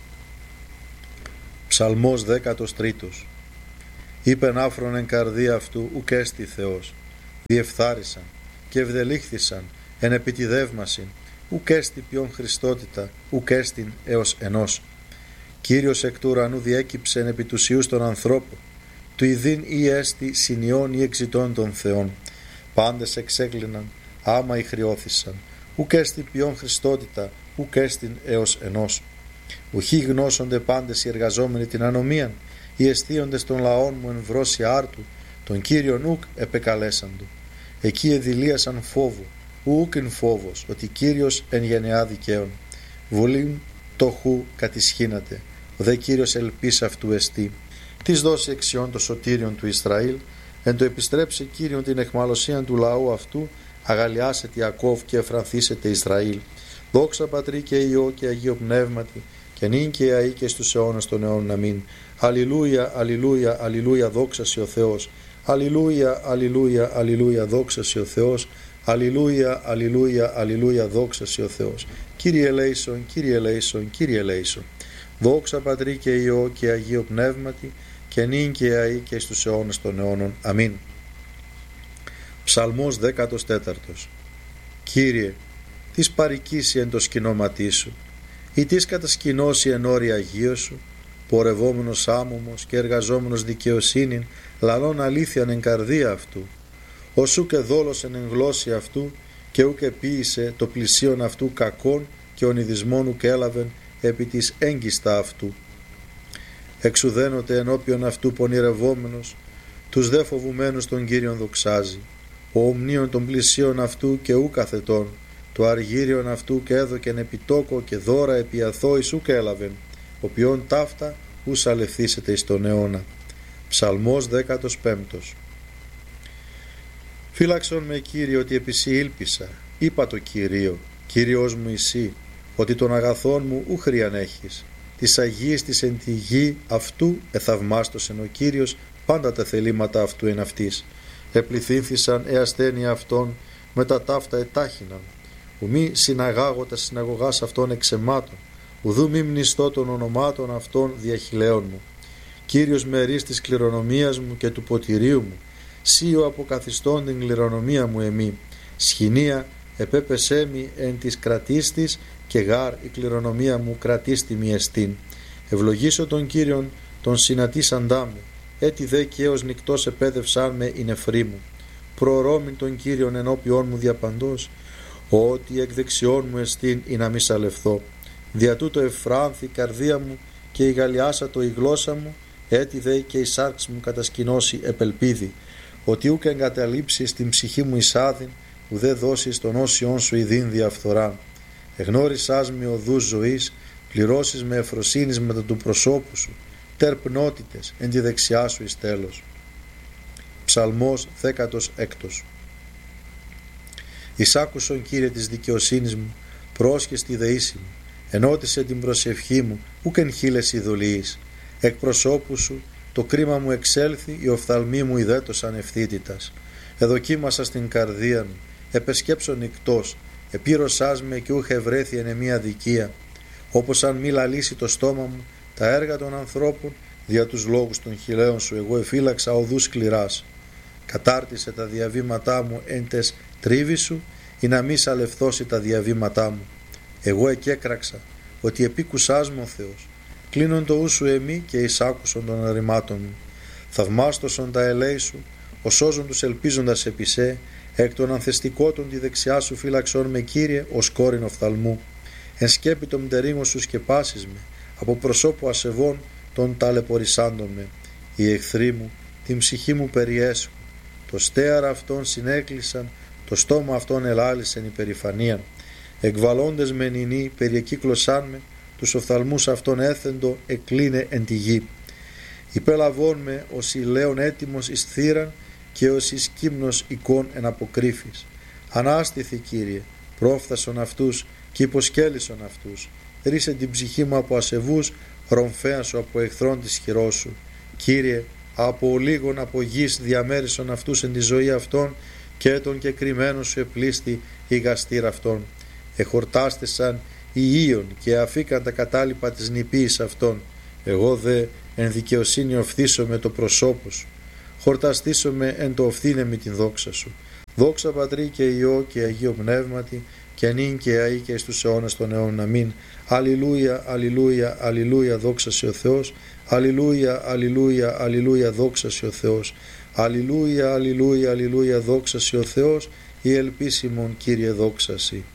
Ψαλμός 13. Είπεν άφρον εν καρδία αυτού ουκ έστι Θεός. Διεφθάρισαν και ευδελήχθησαν εν επιτιδεύμασιν, ουκ έστι ποιον Χριστότητα, ουκ έστιν έως ενός. Κύριος εκ του ουρανού διέκυψεν επί τους ιούς των ανθρώπων, του ειδήν ή έστι συνειών ή εξητών των Θεών. Πάντες εξέκλειναν, άμα ηχριώθησαν, ουκ έστι ποιον Χριστότητα, ουκ έστιν έως ενός. Ουχή γνώσονται πάντες οι εργαζόμενοι την ανομίαν, οι εστίοντες των λαών μου εν βρώσει άρτου, τον Κύριον ουκ επεκαλέσαντο. Εκεί εδηλίασαν φόβο, ουκ εν φόβος, ότι Κύριος εν γενεά δικαίων. Βολήν το χου κατησχύνατε, ο δε Κύριος ελπίς αυτού εστί. Της δώσει εξιών το σωτήριον του Ισραήλ, εν το επιστρέψει Κύριον την εχμαλωσίαν του λαού αυτού, αγαλιάσετε Ιακώβ και εφρανθήσετε Ισραήλ. Δόξα Πατρί και Υιό και Αγίο Πνεύματι, και νυν και αεί και στους αιώνας των αιώνων. Αμήν. Αλληλούια, αλληλούια, αλληλούια, δόξα σε ο Θεός. Αλληλούια, αλληλούια, αλληλούια, δόξα σε ο Θεός. Αλληλούια, αλληλούια, αλληλούια, δόξα σε ο Θεός. Κύριε ελέησον, Κύριε ελέησον, Κύριε ελέησον. Δόξα Πατρί και Υιό και Αγίο Πνεύματι, και νυν και αεί και στους αιώνας των αιώνων. Αμήν. Ψαλμός 14. Κύριε, της παρικήσει εν το σκηνώματί σου, ή της κατασκηνώσει εν όρια Αγίου σου, πορευόμενος άμωμος και εργαζόμενος δικαιοσύνην, λαλών αλήθειαν εν καρδία αυτού, ως ούκ εδόλωσεν εν γλώσση αυτού, και ούκ επίησε το πλησίον αυτού κακών, και ονειδισμόν ούκ έλαβεν επί της έγκιστα αυτού. Εξουδένωτε ενώπιον αυτού πονηρευόμενος, τους δε φοβουμένους τον Κύριον δοξάζει, ο ομνίων των πλησίων αυτού και ούκ αθετών, το αργύριον αυτού και έδωκεν επιτόκο και δώρα επί αθώης ούκ έλαβεν, οποίον ταύτα ους αλευθύσετε εις τον αιώνα. Ψαλμός 15. Φύλαξον με, Κύριε, ότι επί σοι ήλπισα, είπα το Κυρίο, Κύριος μου εσύ, ότι των αγαθών μου ου χρειαν έχεις. Της Αγίας της εν τη γη αυτού εθαυμάστοσεν ο Κύριος, πάντα τα θελήματα αυτού εν αυτής. Επληθύνθησαν ασθένεια αυτών, με τα ταύτα ετάχυναν. Ουμή συναγάγω τα συναγωγάς αυτών εξαιμάτων, ουδού μη μνηστώ των ονομάτων αυτών διαχειλαίων μου. Κύριος μερίς της κληρονομίας μου και του ποτηρίου μου, σίω αποκαθιστών την κληρονομία μου εμή. Σχοινία επέπεσέ μη εν της κρατίστης, και γάρ η κληρονομία μου κρατίστη μη εστίν. Ευλογήσω τον Κύριον τον συνατήσαντά μου, έτι δε και έως νυκτός επέδευσάν με η νεφρή μου. Προρώμην τον Κύριον ενώπιόν μου διαπαντός, ότι εκ δεξιών μου εστίν ή να μη σαλευθώ. Δια τούτο εφράνθη η καρδία μου και η γαλιάσατο η γλώσσα μου, έτι δε και η σάρξ μου κατασκηνώσει επελπίδη, ότι ούκ εγκαταλείψεις την ψυχή μου εισάδην, ουδέ δώσεις τον όσιον σου ειδήν διαφθοράν. Εγνώρισάς με οδούς ζωής, πληρώσεις με ευφροσύνης μετά του προσώπου σου, τερπνότητες εν τη δεξιά σου εις τέλος. Ψαλμός 16. Εισάκουσον, Κύριε, της δικαιοσύνης μου, πρόσχες τη δεήση μου, ενώτισε την προσευχή μου, ούκ εν χείλες ειδωλιείς. Εκ προσώπου σου το κρίμα μου εξέλθει, οι οφθαλμοί μου ιδέτωσαν ευθύτητας. Εδοκίμασα στην καρδία μου, επεσκέψω νυκτός, επήρωσάς με και ούχε βρέθη εν εμία αδικία. Όπως αν μη λαλήσει το στόμα μου τα έργα των ανθρώπων, δια τους λόγους των χιλέων σου εγώ εφύλαξα οδούς σκληράς. Κατάρτισε τα διαβήματά μου εν τες τρίβη σου, ή να μη σαλευθώσει τα διαβήματά μου. Εγώ εκέκραξα ότι επίκουσάς μου ο Θεός. Κλείνον το ου σου εμεί και εισάκουσον των αρρημάτων μου. Θαυμάστοσον τα ελέη σου, οσόζον τους ελπίζοντας επί σε, εκ των ανθεστικότων τη δεξιά σου φύλαξον με, Κύριε, ως κόρην οφθαλμού. Εν σκέπη το μτερίγο σου σκεπάσεις με, από προσώπου ασεβών των ταλαιπωρησάντων με. Οι εχθροί μου την ψυχή μου περιέσχουν, το στέαρα αυτών συνέκλεισαν, το στόμα αυτών ελάλησεν υπερηφανίαν. Εκβαλώντες με νηνή περιεκύκλωσάν με, τους οφθαλμούς αυτών έθεντο εκλίνε εν τη γη. Υπέλαβόν με ως ηλέον έτοιμος εις θύραν, και ως εις κύμνος εικόν εν αποκρύφης. Ανάστηθη, Κύριε, πρόφθασον αυτούς και υποσκέλισον αυτούς. Ρίσε την ψυχή μου από ασεβούς, ρομφέαν σου από εχθρόν της χειρός σου. Κύριε, από ολίγων από γης διαμέρισον αυτούς εν τη ζωή αυτών, και τον κεκριμένον σου επλήστη η γαστήρα αυτών. Εχορτάστησαν Ιείων και αφήκαν τα κατάλοιπα της νηπίης αυτών. Εγώ δε εν δικαιοσύνη οφθήσω με το προσώπο σου. Χορταστήσω με εν το οφθήνε με την δόξα σου. Δόξα Πατρί και Υιό και Αγίο Πνεύματι, και νυν και αεί και εις τους αιώνας των αιώνων. Αμήν. Αλληλούια, αλληλούια, αλληλούια, δόξα σε ο Θεός. Αλληλούια, αλληλούια, αλληλούια, δόξα σε ο Θεός. Αλληλούια, αλληλούια, αλληλούια, δόξα σε ο Θεός. Η ελπίσιμον Κύριε δόξα σοι.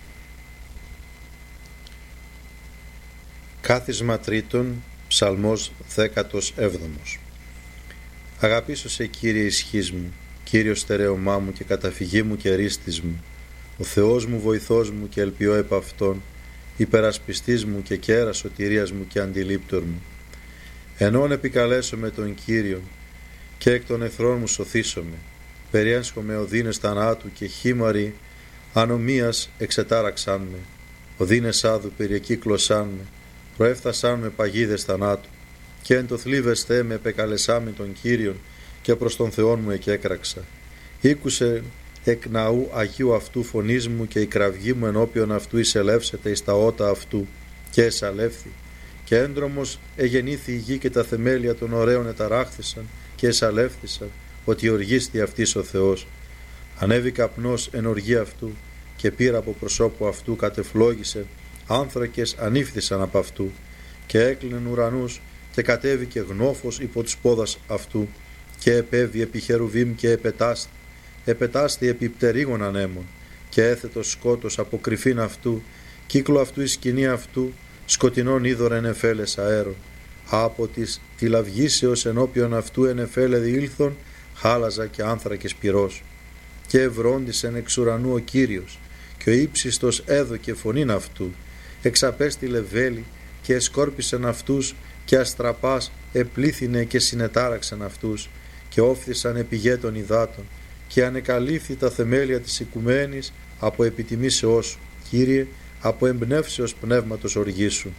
Κάθισμα τρίτον, ψαλμός 17. Αγαπήσω σε Κύριε ισχύς μου, Κύριος στερέωμά μου και καταφυγή μου και ρίστης μου, ο Θεός μου βοηθός μου και ελπιώ επ' Αυτόν, υπερασπιστής μου και κέρα σωτηρίας μου και αντιλήπτορ μου. Ενών επικαλέσομαι τον Κύριον και εκ των εχθρών μου σωθήσομαι, περιέσχομαι οδύνες θανάτου και χήμαροι ανομίας εξετάραξάν με, οδύνες άδου περιεκύκλωσάν με, προέφθασάν με παγίδες θανάτου, και εν το θλίβεσθέ με επεκαλεσάμι τον Κύριον και προς τον Θεόν μου εκέκραξα. Ήκουσε εκ ναού Αγίου αυτού φωνής μου και η κραυγή μου ενώπιον αυτού εισελεύσεται εις τα ότα αυτού και εσαλεύθη. Και έντρομος εγεννήθη η γη και τα θεμέλια των ωραίων εταράχθησαν και εσαλεύθησαν, ότι οργίστη αυτής ο Θεός. Ανέβη καπνός εν οργή αυτού και πήρα από προσώπου αυτού κατεφλόγησε, άνθρακες ανήφθησαν από αυτού και έκλεινεν ουρανούς και κατέβηκε γνώφος υπό τους πόδας αυτού και επέβη επί χερουβίμ και επετάστη επί πτερίγων ανέμων και έθετο σκότος από κρυφήν αυτού, κύκλο αυτού η σκηνή αυτού, σκοτεινών είδωρεν εφέλες αέρων, από της τυλαυγήσεως ενώπιον αυτού ενεφέλε διήλθον, χάλαζα και άνθρακες πυρός. Και ευρώντισεν εξ ουρανού ο Κύριος, και ο ύψιστος έδωκε φωνήν αυτού, εξαπέστειλε βέλη και εσκόρπισεν αυτούς, και αστραπάς επλήθυνε και συνετάραξαν αυτούς, και όφθησαν επιγέτων υδάτων, και ανεκαλύφθη τα θεμέλια της οικουμένης από επιτιμήσεώς σου, Κύριε, από εμπνεύσεως πνεύματος οργήσου.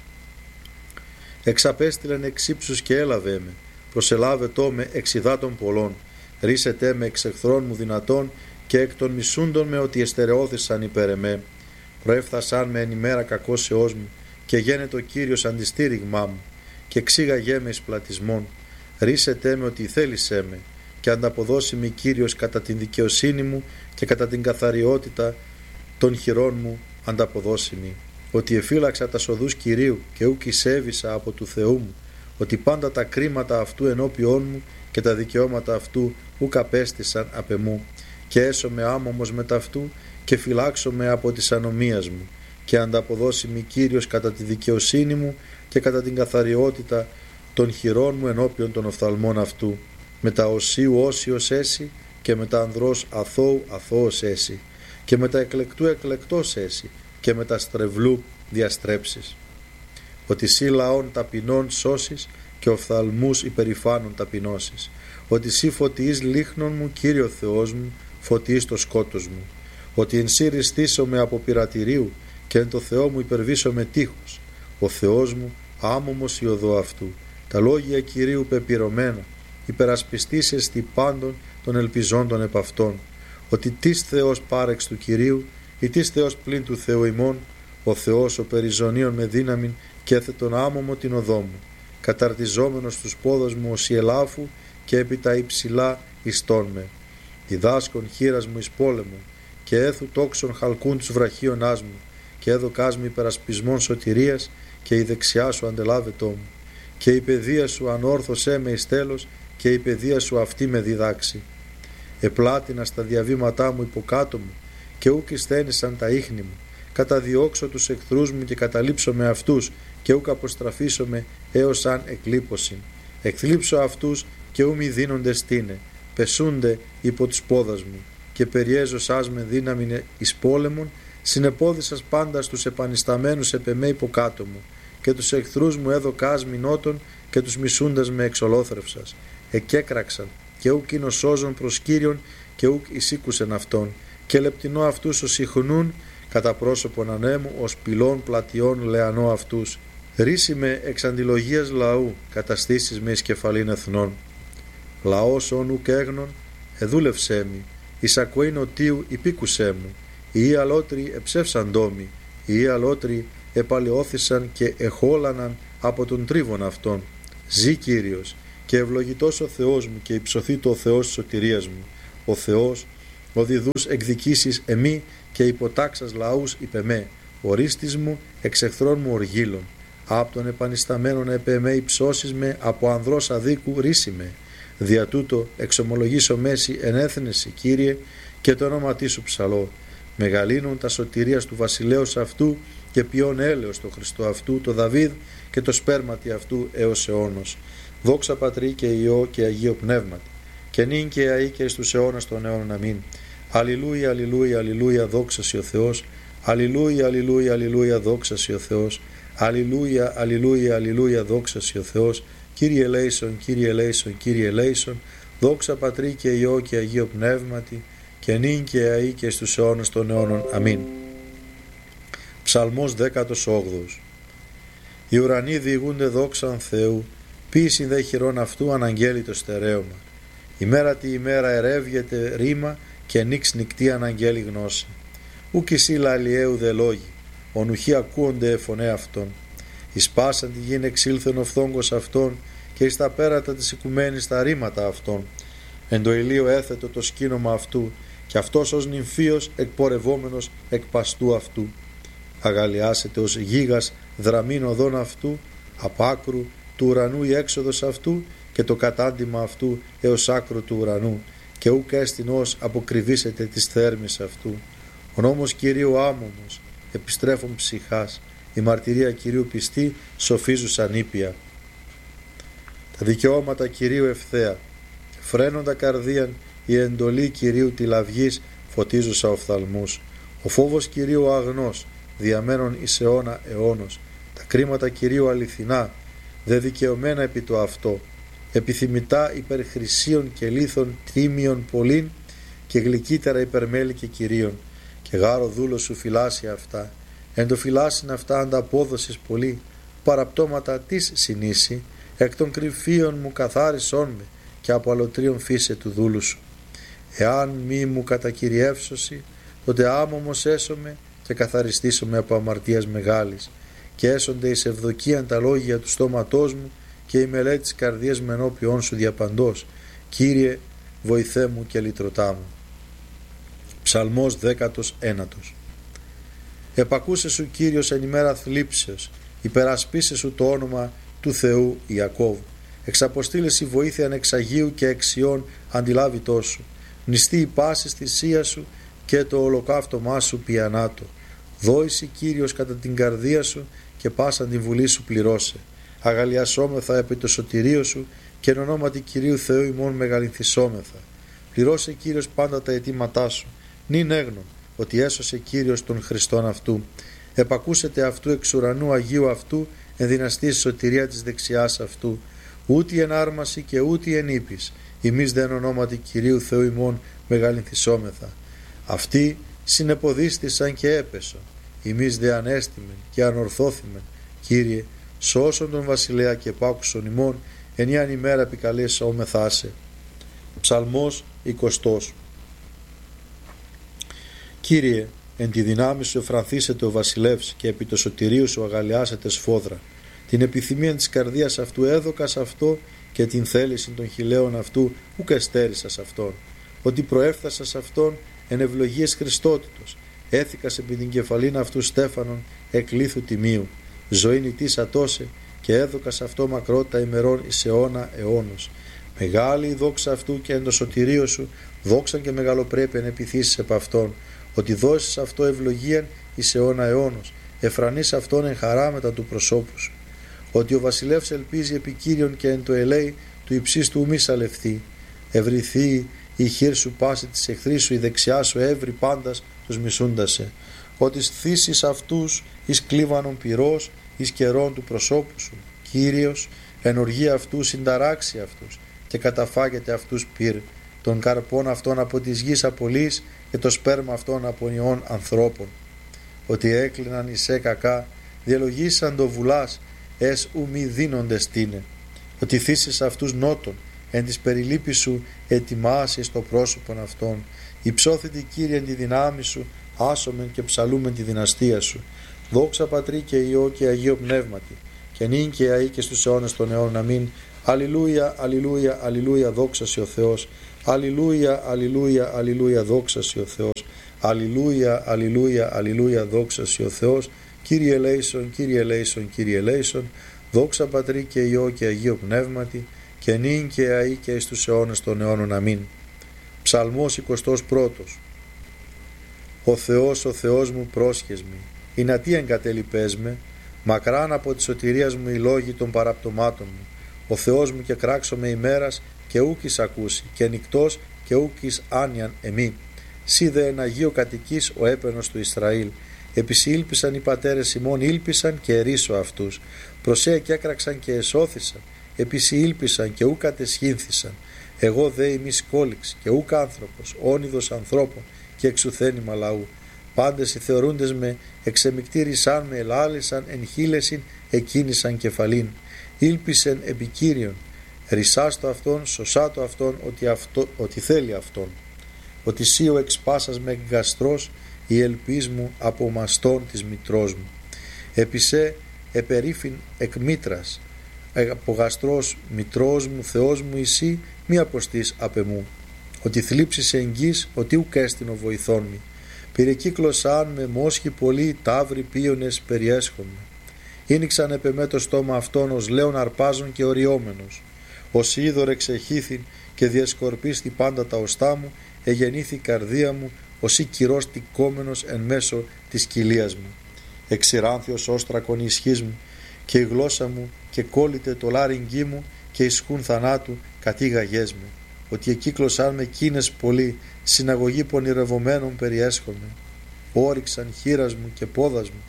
Εξαπέστειλεν εξ ύψους και έλαβε με, προσελάβετό με εξ υδάτων πολλών, ρίσετε με εξ εχθρών μου δυνατών και εκ των μισούντων με ότι εστερεώθησαν υπέρ εμέ. Προέφθασαν με εν ημέρα κακώσεώς μου και γένετο Κύριος αντιστήριγμά μου και εξήγαγέ με εις πλατισμόν. Ρίσετε με ότι θέλησέ με και ανταποδώσει με Κύριος κατά την δικαιοσύνη μου και κατά την καθαριότητα των χειρών μου ανταποδώσει με. Ότι εφύλαξα τα σοδούς Κυρίου και ούκ εισέβησα από του Θεού μου, ότι πάντα τα κρίματα αυτού ενώπιόν μου και τα δικαιώματα αυτού ούκ απέστησαν απ' εμού, και έσωμαι άμωμος μετ' αυτού και φυλάξομαι από της ανομίας μου, και ανταποδώσει με Κύριος κατά τη δικαιοσύνη μου και κατά την καθαριότητα των χειρών μου ενώπιον των οφθαλμών αυτού, με τα οσίου όσιος έσυ και με τα ανδρός αθώου αθώος έσυ και με τα εκλεκτού εκλεκτός έσυ και με τα στρεβλού διαστρέψεις. Ότι σύ λαών ταπεινών σώσεις και οφθαλμούς υπερηφάνων ταπεινώσεις. Ότι σύ φωτιείς λίχνων μου, Κύριο Θεός μου, φωτιείς το σκότος μου. Ότι εν σύ ριστήσομαι από πειρατηρίου και εν το Θεό μου υπερβήσομαι τείχος. Ο Θεός μου άμωμος η οδό αυτού. Τα λόγια Κυρίου πεπυρωμένα, υπερασπιστής εστι πάντων των ελπιζόντων επ' αυτών. Ότι τις Θεός πάρεξ του Κυρίου ή τις Θεός πλην του Θεού ημών, ο Θεός ο περιζωνίων με δύναμην και έθετον άμωμο την οδό μου, καταρτιζόμενος τους πόδος μου ως ελάφου και επί τα υψηλά ιστών με. Διδάσκον χείρας μου εις πόλεμο και έθου τόξον χαλκούν τους βραχίωνάς μου και έδωκάς μου υπερασπισμών σωτηρίας και η δεξιά σου αντελάβετό μου και η παιδεία σου ανόρθωσέ με εις τέλος και η παιδεία σου αυτή με διδάξει. Επλάτινα στα διαβήματά μου υποκάτω μου και ούκ εισθένησαν τα ίχνη μου. Καταδιώξω τους εχθρούς μου και καταλήψω με αυτούς και ούκ αποστραφήσω με έως αν εκλείπωσιν. Εκθλίψω αυτούς και ου μη δίνονται στήνε, πεσούνται υπό τους πόδας μου και περιέζωσάς με δύναμιν εις πόλεμον, συνεπόδισας πάντα στους επανισταμένους επ' εμέ υποκάτω μου και τους εχθρούς μου έδωκάς μηνότων και τους μισούντας με εξολόθρευσας. Εκέκραξαν και ούκ είναι σώζον προς Κύριον και ούκ εισήκουσεν αυτόν και λεπτινώ αυτούς ως ιχνούν κατά πρόσωπον ανέμου ως πυλών πλατιών λεανό αυτούς. Ρίση με εξ αντιλογίας λαού, καταστήσεις με εις κεφαλήν εθνών. Λαός όν ουκ έγνων, εδούλευσέ μη, εις ακουήν οτίου υπήκουσέ μου. Οι αλότροι εψεύσαν τόμοι, οι αλότροι επαλαιώθησαν και εχόλαναν από τον τρίβον αυτόν. Ζή Κύριος, και ευλογητός ο Θεός μου, και υψωθήτω ο Θεός της σωτηρίας μου. Ο Θεός, ο διδούς εκδικήσεις εμεί, και υποτάξας λαούς υπεμέ. Ορίστης μου, εξ εχθρών μου οργύλων. Απ' τον επανισταμένον επ' εμέ υψώσεις με, από ανδρός αδίκου ρίση με. Δια τούτο εξομολογήσω μέση ενέθνεση, Κύριε, και το όνοματί σου ψαλώ. Μεγαλύνουν τα σωτηρίας του βασιλέως αυτού, και ποιον έλεος το Χριστό αυτού, το Δαβίδ, και το σπέρματι αυτού έως αιώνος. Δόξα Πατρί και Υιό και Αγίο Πνεύματι, και νυν και αεί και εις τους αιώνας των αιώνων. Αμήν. Αλληλούια, αλληλούια, αλληλούια, δόξα σοι ο Θεός. Αλληλούια, αλληλούια, αλληλούια, δόξα σοι ο Θεός. Αλληλούια, αλληλούια, αλληλούια, δόξα σοι ο Θεός. Κύριε ελέησον, Κύριε ελέησον, Κύριε ελέησον. Δόξα Πατρί και Υιό και Αγίο Πνεύματι, και νυν και αεί και εις τους αιώνας των αιώνων. Αμήν. Ψαλμός 18. Οι ουρανοί διηγούνται δόξαν Θεού, ποίησιν δε χειρών αυτού αναγγέλει το στερέωμα. Ημέρα τη ημέρα ερεύγεται ρήμα, και νύξ νυκτή αναγγέλει γνώση. Ουκ εσύ λαλιαίου δε λόγοι, ονουχοί ακούονται φωνέ αυτών. Εις πάσαν τη γην εξήλθεν ο φθόγκος αυτών, και εις τα πέρατα της οικουμένης τα ρήματα αυτών. Εν το ηλίο έθετο το σκήνομα αυτού, και αυτός ως νυμφίος εκπορευόμενος εκ παστού αυτού. Αγαλιάσετε ως γίγας δραμήν οδόν αυτού, απ' άκρου του ουρανού η έξοδος αυτού, και το κατάντημα αυτού έως άκρου του ουρανού, και ουκ έστιν ως αποκριβήσετε της θέρμης αυτού. Ο νόμος Κυρίου άμωμος, επιστρέφων ψυχάς, η μαρτυρία Κυρίου πιστή, σοφίζουσαν ήπια. Τα δικαιώματα Κυρίου ευθέα, φρένοντα καρδίαν, η εντολή Κυρίου τη λαυγής, φωτίζουσα οφθαλμούς. Ο φόβος Κυρίου αγνός, διαμένων εις αιώνα αιώνος. Τα κρίματα Κυρίου αληθινά, δε δικαιωμένα επί το αυτό. Επιθυμητά υπερ χρυσίων και λίθων τίμιων πολλήν, και γλυκύτερα υπερμέλη και Κυρίων. Και γάρο δούλο σου φυλάσει αυτά, εν το φυλάσιν αυτά ανταπόδοσης πολύ. Παραπτώματα της συνήσει, εκ των κρυφίων μου καθάρισόν με, και από αλωτρίων φύσε του δούλου σου. Εάν μη μου κατακυριεύσωση, τότε άμωμος έσωμαι, και καθαριστήσομαι από αμαρτίας μεγάλης, και έσονται εις ευδοκίαν τα λόγια του στόματός μου, και η μελέτη της καρδίας με ενώπιον σου διαπαντός. Κύριε, βοηθέ μου και λυτρωτά μου. Ψαλμός 19. Επακούσε σου Κύριος εν ημέρα θλίψεως, υπερασπίσε σου το όνομα του Θεού Ιακώβ. Εξαποστήλεση βοήθεια εξ Αγίου και εξιών αντιλάβητό σου. Νηστεί η πάση θυσία σου, και το ολοκαύτωμά σου πιανάτο. Δόηση Κύριος κατά την καρδία σου, και πάσαν την βουλή σου πληρώσε. Αγαλιασόμεθα επί το σωτηρίο σου, και εν ονόματι Κυρίου Θεού ημών μεγαλυνθισόμεθα. Πληρώσε Κύριος πάντα τα αιτήματά σου. Νυν έγνων ότι έσωσε Κύριος τον Χριστόν αυτού. Επακούσετε αυτού εξ ουρανού Αγίου αυτού, ενδυναστή σωτηρία της δεξιάς αυτού. Ούτε εν άρμαση και ούτε εν ύπης. Εμείς δεν ονόματι Κυρίου Θεού ημών μεγαλυνθισόμεθα. Αυτοί συνεποδίστησαν και έπεσον. Εμείς δε ανέστημεν και ανορθώθημεν. Κύριε, σώσον τον βασιλέα και επάκουσον ημών, ενιάν ημέρα επικαλέσόμεθά σε. Ψαλμός 20. Κύριε, εν τη δυνάμει σου εφρανθήσετε ο βασιλεύς, και επί το σωτηρίου σου αγαλιάσετε σφόδρα. Την επιθυμία της καρδίας αυτού έδωκα σε αυτό, και την θέληση των χιλέων αυτού ουκ εστέρισα σε αυτόν. Ότι προέφθασα σε αυτόν εν ευλογίες Χριστότητος. Έθηκας επί την κεφαλήν αυτού στέφανον εκ λίθου τιμίου. Ζωήν ητήσα τόσε, και έδωκα σε αυτό μακρότητα ημερών εις αιώνα αιώνος. Μεγάλη η δόξα αυτού, και εν το σωτηρίο σου δόξαν και μεγαλοπρέπεια εν επιθύσεις επ' αυτόν. Ότι δώσεις αυτό ευλογίαν εις αιώνα αιώνος. Εφρανείς αυτόν εν χαρά μετά του προσώπου σου. Ότι ο βασιλεύς ελπίζει επί Κύριον, και εν το ελέη του υψίστου μη σαλευθεί. Ευρυθεί η χείρ σου πάση της εχθρής σου, η δεξιά σου έβρι πάντας τους μισούντασε. Ότι θύσεις αυτούς εις κλίβανον πυρός, εις καιρών του προσώπου σου. Κύριος εν οργή αυτού συνταράξει αυτούς, και καταφάγεται αυτούς πυρ. Των καρπών αυτών από της γης απολύς, και το σπέρμα αυτών από ιών ανθρώπων. Ότι έκλειναν εισέ κακά, διαλογήσαν το βουλάς, εσ ου μη δίνονται στήνε. Ότι θύσεις αυτούς νότων, εν της περιλήπης σου ετοιμάσεις το πρόσωπον αυτών. Υψώθητη Κύριε εν τη δυνάμει σου, άσομεν και ψαλούμεν τη δυναστεία σου. Δόξα Πατρί και Υιό και Αγίο Πνεύματι, και νυν και αεί και στους αιώνας των αιώνων. Αμήν. Αλληλούια, αλληλούια, αλληλούια, δόξα σε ο Θεός. Αλληλούια, αλληλούια, αλληλούια, δόξα σε ο Θεός. Αλληλούια, αλληλούια, αλληλούια, δόξα σε ο Θεός. Κύριε ελέησον, Κύριε ελέησον, Κύριε ελέησον. Δόξα Πατρί και Υιό και Αγίο Πνεύματι, και νυν και αεί και εις τους αιώνας των αιώνων. Αμήν. Ψαλμός 21. Ο Θεός μου πρόσχες μη, ή να τι εγκατέλειπες με, μακράν από τη σωτηρίας μου οι λόγοι των παραπτωμάτων μου. Ο Θεός μου και κράξομαι ημέρας και ούκης ακούσει, και νυκτός και ούκης άνοιαν εμή. Σύ δε εν Αγίο κατοικείς ο έπαινος του Ισραήλ. Επισή ήλπισαν οι πατέρες ημών, ήλπισαν και ερίσω αυτούς. Προσέ και έκραξαν και εσώθησαν. Επισή ήλπισαν και ούκ κατεσχύνθησαν. Εγώ δε ημί σκόλιξ και ούκ άνθρωπος, όνειδος ανθρώπων και εξουθένημα λαού. Πάντες οι θεωρούντες με εξεμικτήρισαν με, ελάλησαν εν χείλεσιν, εκκίνησαν κεφαλήν. Ήλπισεν επί Κύριον, ρισάστο αυτόν, σωσάτο αυτόν, ότι θέλει αυτόν. Ότι σύ ο εξπάσας με γαστρός, η ελπίς μου από μαστών της μητρός μου. Επισέ επερίφην εκ μήτρας, από γαστρός μητρός μου, Θεός μου εσύ, μη αποστείς απ' εμού. Ότι θλίψεις εγγύς, ότι ουκ έστεινο βοηθόν μη. Πυρεκύκλωσαν με μόσχοι πολλοί, ταύροι πίονες περιέσχομαι. Ήνιξαν επ' εμέ το στόμα αυτόν, ως λέον αρπάζων και οριόμενος. Ως είδωρ εξεχήθην και διασκορπίστη πάντα τα οστά μου, εγεννήθη η καρδία μου, ως ή κυρός τικόμενος εν μέσω της κοιλίας μου. Εξηράνθιος όστρακον η ισχύς μου, και η γλώσσα μου και κόλλητε το λάριγγί μου, και ισχούν θανάτου κατήγαγές με. Ότι εκύκλωσαν με κίνες πολλοί, συναγωγή πονηρευομένων περιέσχομαι. Όριξαν χείρας μου και πόδας μου,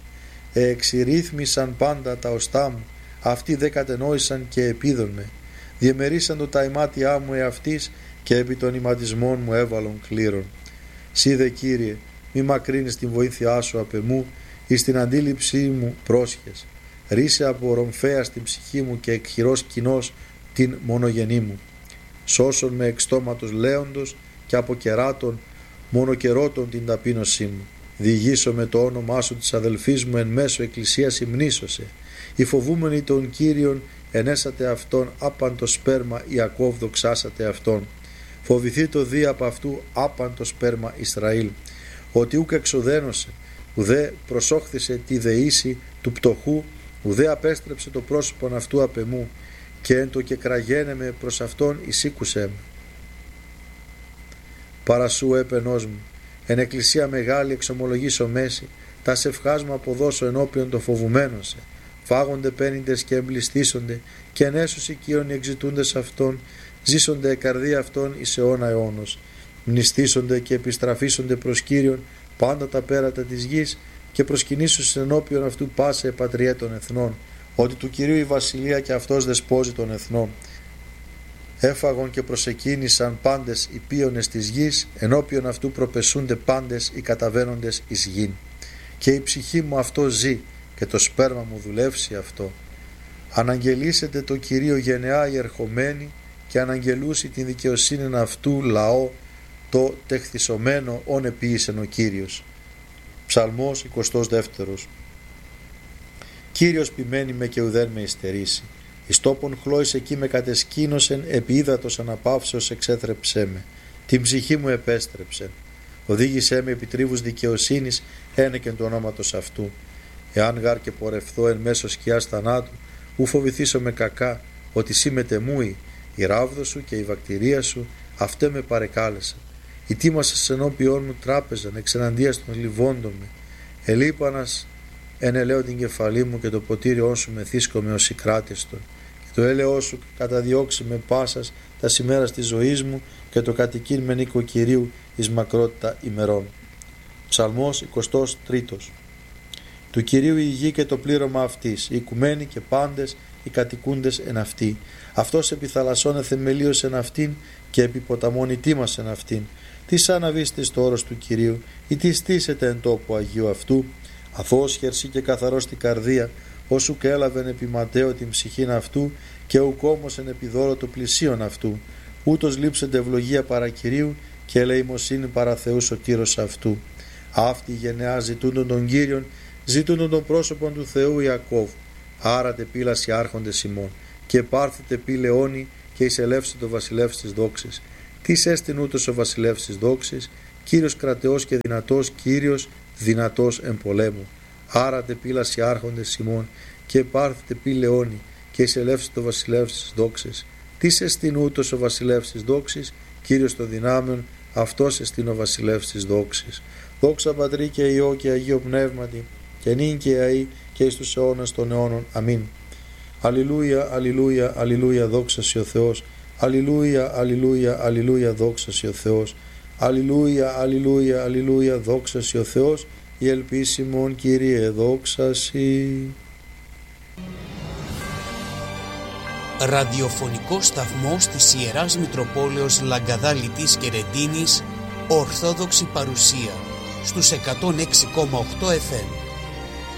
εξηρύθμισαν πάντα τα οστά μου, αυτοί δε κατενόησαν και επίδον με. Διεμερίσαν το τα ημάτια μου εαυτής, και επί των ηματισμών μου έβαλον κλήρων. Σύ δε Κύριε, μη μακρύνεις την βοήθειά σου απ' εμού, εις την αντίληψή μου πρόσχες. Ρίσε από ρομφαία στην ψυχή μου και εκχειρός κοινός την μονογενή μου. Σώσον με εξ στόματος λέοντος και από κεράτων μονοκερότων την ταπείνωσή μου. Διηγήσω με το όνομά σου της αδελφής μου εν μέσω εκκλησίας υμνήσωσε. Οι φοβούμενοι των Κύριων ενέσατε αυτόν, άπαντο σπέρμα Ιακώβ δοξάσατε αυτόν. Φοβηθεί το δι από αυτού άπαντο σπέρμα Ισραήλ. Ότι ούκ εξοδένωσε, ουδέ προσόχθησε τη δεήση του πτωχού, ουδέ απέστρεψε το πρόσωπον αυτού απ' εμού, και εν το και κραγένε με προς αυτόν εισήκουσέ με. Παρασού έπαινός μου, εν εκκλησία μεγάλη εξομολογήσω μέση, τα σευχάς μου αποδώσω ενώπιον των φοβουμένων σε. Φάγονται πένιντες και εμπληστήσονται, και ενέσους οικείων οι εξητούντες αυτών, ζήσονται η καρδία αυτών εις αιώνα αιώνος. Μνηστήσονται και επιστραφήσονται προς Κύριον πάντα τα πέρατα της γης, και προσκυνήσουν ενώπιον αυτού πάσε πατριέ των εθνών, ότι του Κυρίου η βασιλεία και αυτός δεσπόζει των εθνών. Έφαγον και προσεκίνησαν πάντες οι πίονες της γης, ενώπιον αυτού προπεσούνται πάντες οι καταβαίνοντες εις γην. Και η ψυχή μου αυτό ζει, και το σπέρμα μου δουλεύσει αυτό. Αναγγελίσετε το Κυρίο γενεά οι ερχομένοι, και αναγγελούσι την δικαιοσύνη αυτού λαό, το τεχθισωμένο όν επίησεν ο Κύριος. Ψαλμός 22. Κύριος ποιμένη με και ουδέν με υστερήσει. Εις τόπον χλώης εκεί με κατεσκήνωσεν, επί ύδατος αναπαύσεως εξέθρεψέ με. Την ψυχή μου επέστρεψεν. Οδήγησέ με επί τρίβους δικαιοσύνης, ένεκεν του ονόματος αυτού. Εάν γάρ και πορευθώ εν μέσω σκιάς θανάτου, ου φοβηθήσω με κακά, ότι σύ μετεμούει, η ράβδο σου και η βακτηρία σου, αυτέ με παρεκάλεσαν. Ητήμασες ενώπιόν μου τράπεζαν, εξεναντίας των λιβόντων με. Ελείπανας εν ελέω την κεφαλή μου, και το ποτήριό σου μεθύσκομαι ως η κράτηστον. Και το έλεό σου καταδιώξει με πάσας τα σημέρας της ζωής μου, και το κατοικήν με νίκο Κυρίου εις μακρότητα ημερών. Ψαλμός 23. Του Κυρίου η γη και το πλήρωμα αυτής, οι οικουμένοι και πάντες οι κατοικούντες εν αυτή. Αυτός επί θαλασσών εθεμελίωσεν αυτήν, και επί ποταμών ητήμασεν αυτήν. Τι σαν αβήστε στο όρος του Κυρίου, ή τι στήσετε εν τόπο Αγίου αυτού. Αθώος χερσί και καθαρός την καρδία, όσου και έλαβεν επί ματέο την ψυχήν αυτού, και ουκόμωσεν επί δώρο το πλησίον αυτού. Ούτως λείψεντε ευλογία παρά Κυρίου, και ελεημοσύνη παρά Θεού σωτήρος αυτού. Αυτή η γενεά ζητούντων των Κύριων, ζητούν τον πρόσωπον του Θεού Ιακώβ, άρατε πύλαση άρχοντες ημών, και πάρθετε πύ λεόνι και εισελεύσετε το βασιλεύς της δόξης. Τις έστιν ούτως ο βασιλεύς της δόξης, Κύριος κρατεός και δυνατός, Κύριος δυνατός εν πολέμου. Άρατε πύλαση άρχοντες ημών, και πάρθετε πύ λεόνι και εισελεύσετε το βασιλεύς της δόξης. Τις εστιν ούτως ο βασιλεύς της δόξης, Κύριος των δυνάμεων, αυτός εστιν ο βασιλεύς της δόξης. Δόξα Πατρί και Υιό και Αγίο Πνεύματι, και νυν και αεί και εις τους αιώνας των αιώνων. Αμήν. Αλληλούια, αλληλούια, αλληλούια, δόξα σοι ο Θεός. Αλληλούια, αλληλούια, αλληλούια, δόξα σοι ο Θεός. Αλληλούια, αλληλούια, αλληλούια, δόξα σοι ο Θεός. Η ελπίσιμον Κύριε, δόξα σοι. Ραδιοφωνικός σταθμός της Ιεράς Μητροπόλεως Λαγκαδάλητης και Ρεντίνης, Ορθόδοξη Παρουσία, στους 106,8 FM.